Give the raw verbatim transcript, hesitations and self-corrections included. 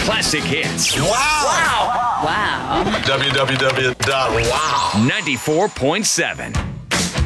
classic hits. Wow. Wow. w w w dot wow ninety-four point seven.